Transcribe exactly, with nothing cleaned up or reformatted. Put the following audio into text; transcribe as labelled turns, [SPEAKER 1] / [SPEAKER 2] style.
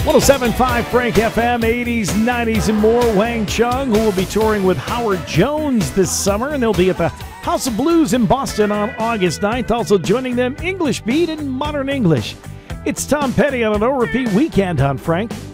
[SPEAKER 1] one oh seven point five Frank F M, eighties, nineties, and more. Wang Chung, who will be touring with Howard Jones this summer, and they'll be at the House of Blues in Boston on August ninth. Also joining them, English Beat and Modern English. It's Tom Petty on an No Repeat Weekend on Frank